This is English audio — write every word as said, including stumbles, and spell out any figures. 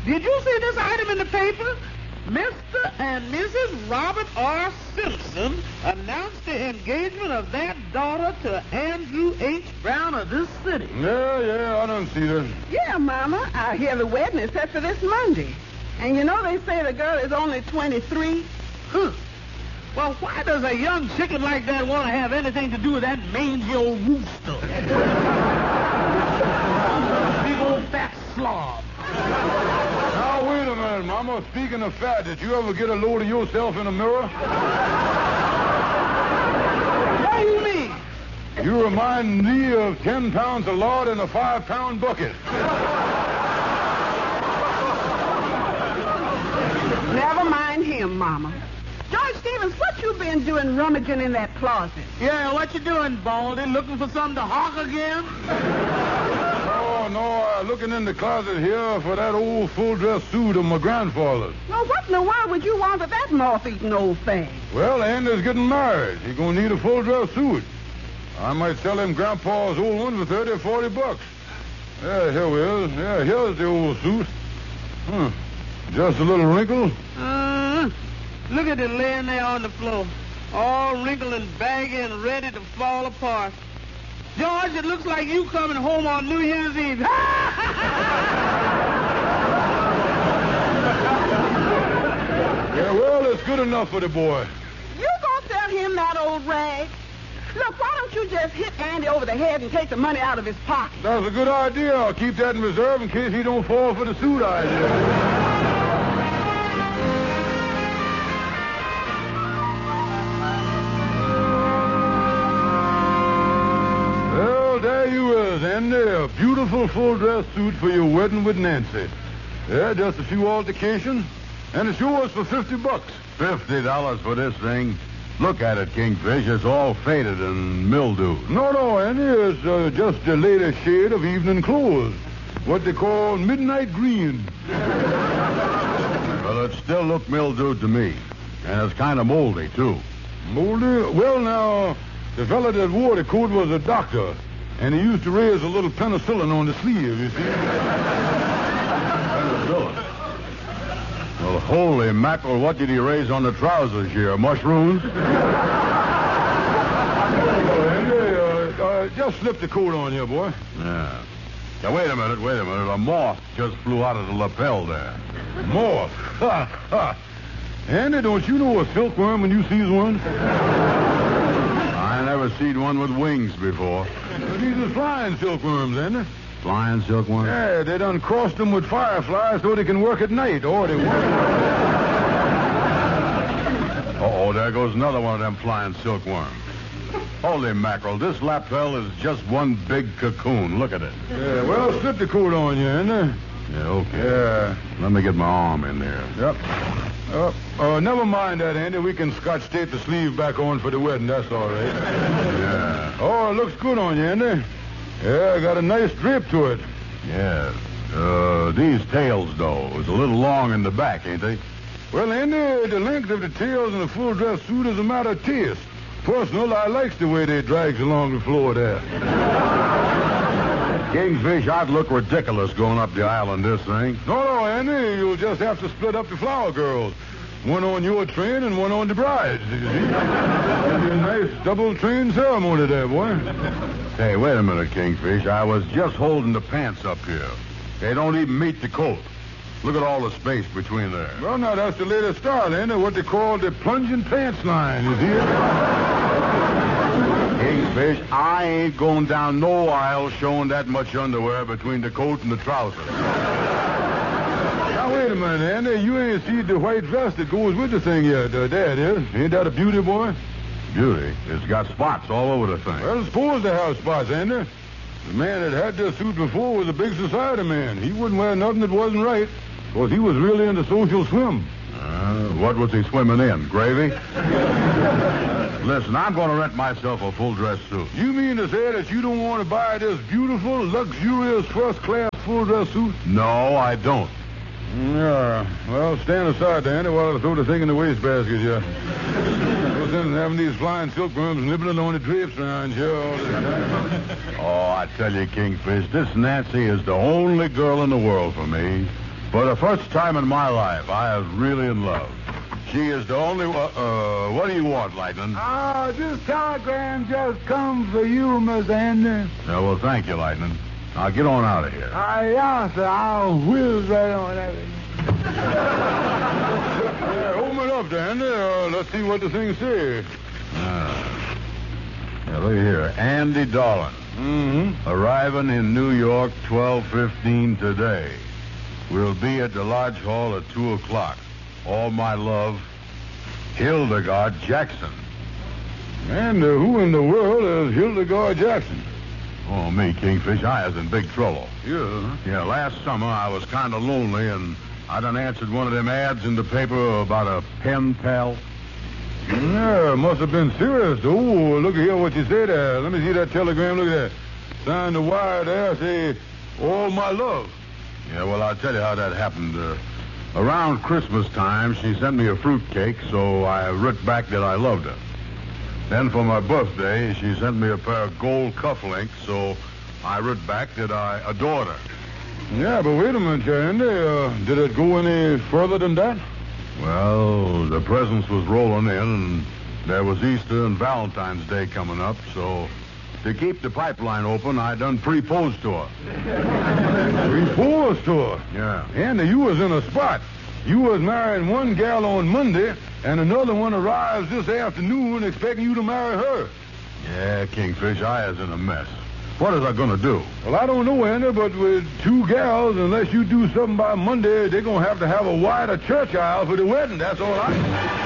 Did you see this item in the paper? Mister and Missus Robert R. Simpson announced the engagement of their daughter to Andrew H. Brown of this city. Yeah, yeah, I done see that. Yeah, Mama. I hear the wedding is set for this Monday. And you know they say the girl is only twenty-three? Huh. Well, why does a young chicken like that want to have anything to do with that mangy old rooster? Big old fat slob. Now, wait a minute, Mama. Speaking of fat, did you ever get a load of yourself in a mirror? What do you mean? You remind me of ten pounds of lard in a five-pound bucket. Never mind him, Mama. George Stevens, what you been doing rummaging in that closet? Yeah, what you doing, Baldy? Looking for something to hawk again? Oh, no, uh, looking in the closet here for that old full-dress suit of my grandfather's. Well, what in the world would you want of that moth-eaten old thing? Well, Andy's getting married. He's going to need a full-dress suit. I might sell him Grandpa's old one for thirty or forty bucks. Yeah, here we is. Yeah, here's the old suit. Huh. Just a little wrinkle. Uh, look at it laying there on the floor. All wrinkled and baggy and ready to fall apart. George, it looks like you coming home on New Year's Eve. Yeah, well, it's good enough for the boy. You gonna sell him that old rag? Look, why don't you just hit Andy over the head and take the money out of his pocket? That's a good idea. I'll keep that in reserve in case he don't fall for the suit idea. Well, there you is, Andy. A beautiful full-dress suit for your wedding with Nancy. Yeah, just a few altercations. And it's yours for fifty bucks. Fifty dollars for this thing? Look at it, Kingfish. It's all faded and mildewed. No, no, Andy. It's uh, just the latest shade of evening clothes. What they call midnight green. Well, it still looked mildewed to me. And it's kind of moldy, too. Moldy? Well, now, the fella that wore the coat was a doctor. And he used to raise a little penicillin on the sleeve, you see. Penicillin? Well, holy mackerel, what did he raise on the trousers here? Mushrooms? Oh, Andy, uh, uh, just slip the coat on here, boy. Yeah. Now, wait a minute, wait a minute. A moth just flew out of the lapel there. Moth. Ha, ha. Andy, don't you know a silkworm when you sees one? I never seen one with wings before. Well, these are flying silkworms, Andy. Flying silkworm? Yeah, they done crossed them with fireflies so they can work at night, or they won't. Uh-oh, there goes another one of them flying silkworms. Holy mackerel, this lapel is just one big cocoon. Look at it. Yeah, well, slip the coat on you, Andy. Yeah, okay. Yeah. Let me get my arm in there. Yep. Uh, uh, never mind that, Andy. We can scotch tape the sleeve back on for the wedding. That's all right. Yeah. Oh, it looks good on you, Andy. Yeah, got a nice drape to it. Yeah. Uh, these tails, though, is a little long in the back, ain't they? Well, Andy, the length of the tails in a full-dress suit is a matter of taste. Personal, I likes the way they drags along the floor there. Kingfish, I'd look ridiculous going up the aisle in this thing. No, no, Andy, you'll just have to split up the flower girls. One on your train and one on the bride's, you see. It'll be a nice double-train ceremony there, boy. Hey, wait a minute, Kingfish. I was just holding the pants up here. They don't even meet the coat. Look at all the space between there. Well, now, that's the latest style, Andy, what they call the plunging pants line, you see? Kingfish, I ain't going down no aisle showing that much underwear between the coat and the trousers. Now, wait a minute, Andy. You ain't seen the white vest that goes with the thing yet. Uh, there it is. Ain't that a beauty, boy? Beauty. It's got spots all over the thing. Well, it's supposed to have spots, Andy. The man that had this suit before was a big society man. He wouldn't wear nothing that wasn't right, because he was really into social swim. Uh, what was he swimming in? Gravy? Listen, I'm going to rent myself a full-dress suit. You mean to say that you don't want to buy this beautiful, luxurious, first-class full-dress suit? No, I don't. Yeah. Well, stand aside, Andy, while I throw the thing in the wastebasket here. No sense in having these flying silkworms nibbling on the drapes around here all the time. Oh, I tell you, Kingfish, this Nancy is the only girl in the world for me. For the first time in my life, I was really in love. She is the only one. Uh, what do you want, Lightning? Ah, this telegram just come for you, Miss Andy. Yeah, well, thank you, Lightning. Now get on out of here. Ah, yeah, sir. I'll whiz right on everything. Yeah, open it up, Andy. Uh, let's see what the thing says. Ah. Yeah, look here. Andy Darling. Mm-hmm. Arriving in New York twelve fifteen today. We'll be at the Lodge Hall at two o'clock. All my love, Hildegard Jackson. And uh, who in the world is Hildegard Jackson? Oh, me, Kingfish. I was in big trouble. Yeah. Yeah, last summer I was kind of lonely, and I done answered one of them ads in the paper about a pen pal. Yeah, must have been serious. Oh, look here what you said there. Let me see that telegram. Look at that. Signed the wire there. Say, all my love. Yeah, well, I'll tell you how that happened. Uh, around Christmas time, she sent me a fruitcake, so I wrote back that I loved her. Then for my birthday, she sent me a pair of gold cufflinks, so I wrote back that I adored her. Yeah, but wait a minute, Andy. Uh, did it go any further than that? Well, the presents was rolling in, and there was Easter and Valentine's Day coming up, so to keep the pipeline open, I done proposed to her. Proposed to her? Yeah. Andy, you was in a spot. You was marrying one gal on Monday, and another one arrives this afternoon expecting you to marry her. Yeah, Kingfish, I is in a mess. What is I going to do? Well, I don't know, Andy, but with two gals, unless you do something by Monday, they're going to have to have a wider church aisle for the wedding. That's all I...